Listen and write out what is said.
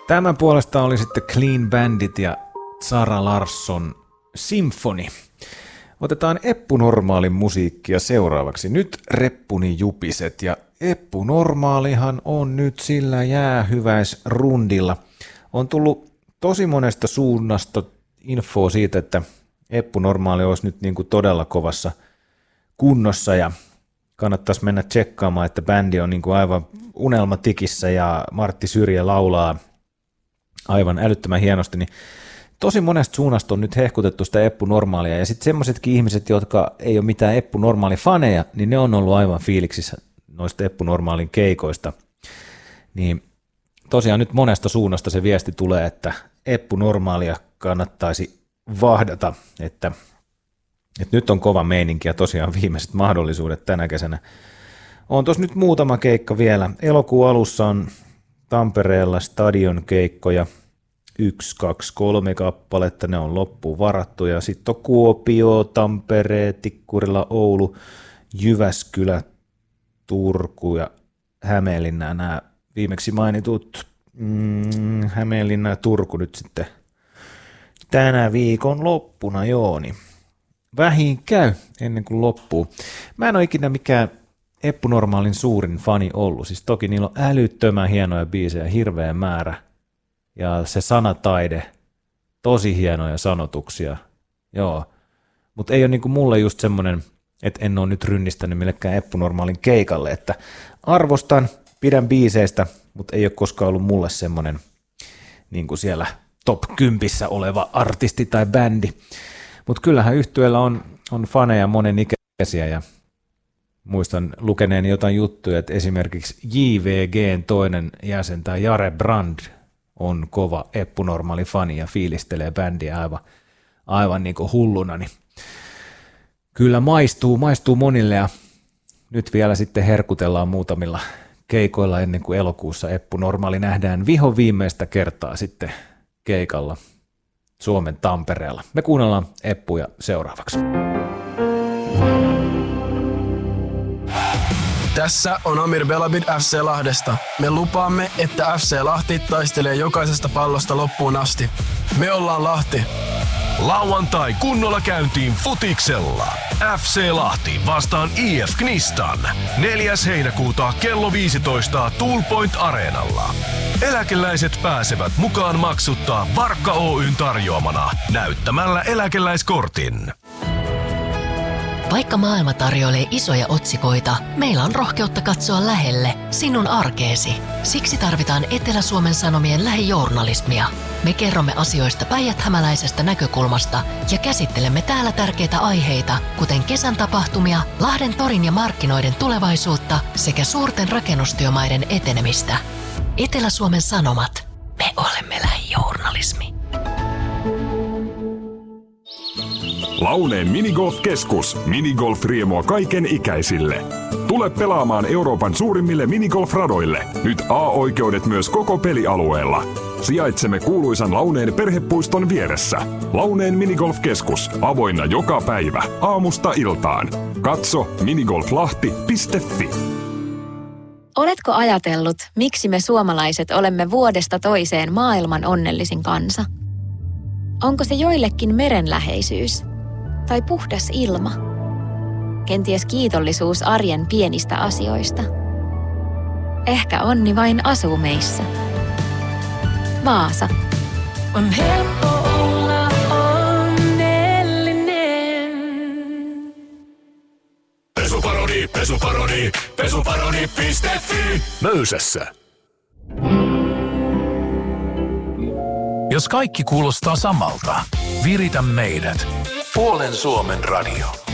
Tämän puolesta oli sitten Clean Bandit ja Zara Larsson Symphony. Otetaan Eppu Normaalin musiikkia seuraavaksi. Nyt Reppuni jupiset, ja Eppu Normaalihan on nyt sillä jäähyväisrundilla. On tullut tosi monesta suunnasta infoa siitä, että Eppu Normaali olisi nyt niin kuin todella kovassa kunnossa, ja kannattaisi mennä tsekkaamaan, että bändi on niin kuin aivan unelmatikissä ja Martti Syrjä laulaa aivan älyttömän hienosti, niin tosi monesta suunnasta on nyt hehkutettu sitä Eppu Normaalia, ja sitten semmoisetkin ihmiset, jotka ei ole mitään Eppu Normaali faneja, niin ne on ollut aivan fiiliksissä noista Eppu Normaalin keikoista. Niin tosiaan nyt monesta suunnasta se viesti tulee, että Eppu Normaalia kannattaisi vahdata, että nyt on kova meininki ja tosiaan viimeiset mahdollisuudet tänä kesänä. On tuossa nyt muutama keikka vielä. Elokuun alussa on Tampereella stadion keikkoja, 1, 2, 3 kappaletta, ne on loppuun varattu, ja sitten on Kuopio, Tampere, Tikkurila, Oulu, Jyväskylä, Turku ja Hämeenlinna, nämä viimeksi mainitut Hämeenlinna ja Turku nyt sitten tänä viikon loppuna, joo, niin vähin käy ennen kuin loppuu. Mä en ole ikinä mikään Eppu Normaalin suurin fani ollut, siis toki niillä on älyttömän hienoja biisejä, hirveä määrä, ja se sanataide, tosi hienoja sanotuksia, joo, mutta ei ole niin kuin mulle just semmoinen, että en ole nyt rynnistänyt millekään Eppu Normaalin keikalle, että arvostan, pidän biiseistä, mutta ei ole koskaan ollut mulle semmoinen niin kuin siellä top 10 oleva artisti tai bändi, mutta kyllähän yhtyeellä on faneja monenikäisiä, ja muistan lukeneeni jotain juttuja, että esimerkiksi JVGn toinen jäsen tai Jare Brand on kova Eppu Normaali fani ja fiilistelee bändiä aivan niin kuin hulluna, niin kyllä maistuu monille, ja nyt vielä sitten herkutellaan muutamilla keikoilla ennen kuin elokuussa Eppu Normaali nähdään viho viimeistä kertaa sitten keikalla Suomen Tampereella. Me kuunnellaan Eppuja seuraavaksi. Tässä on Amir Belabid FC Lahdesta. Me lupaamme, että FC Lahti taistelee jokaisesta pallosta loppuun asti. Me ollaan Lahti. Lauantai kunnolla käyntiin futiksella. FC Lahti vastaan IF Knistan. 4. heinäkuuta kello 15 Tool Point Areenalla. Eläkeläiset pääsevät mukaan maksuttaa Varkka Oyn tarjoamana näyttämällä eläkeläiskortin. Vaikka maailma tarjoilee isoja otsikoita, meillä on rohkeutta katsoa lähelle sinun arkeesi. Siksi tarvitaan Etelä-Suomen Sanomien lähijournalismia. Me kerromme asioista päijäthämäläisestä näkökulmasta ja käsittelemme täällä tärkeitä aiheita, kuten kesän tapahtumia, Lahden torin ja markkinoiden tulevaisuutta sekä suurten rakennustyömaiden etenemistä. Etelä-Suomen Sanomat. Me olemme lähijournalismi. Launeen minigolf-keskus. Minigolf-riemua kaiken ikäisille. Tule pelaamaan Euroopan suurimmille minigolf-radoille. Nyt A-oikeudet myös koko pelialueella. Sijaitsemme kuuluisan Launeen perhepuiston vieressä. Launeen minigolf-keskus. Avoinna joka päivä. Aamusta iltaan. Katso minigolflahti.fi. Oletko ajatellut, miksi me suomalaiset olemme vuodesta toiseen maailman onnellisin kansa? Onko se joillekin merenläheisyys? Tai puhdas ilma? Kenties kiitollisuus arjen pienistä asioista? Ehkä onni vain asuu meissä. Vaasa. On helppo olla onnellinen. Pesuparoni.fi. Möysässä. Jos kaikki kuulostaa samalta, viritä meidät. Puolen Suomen radio.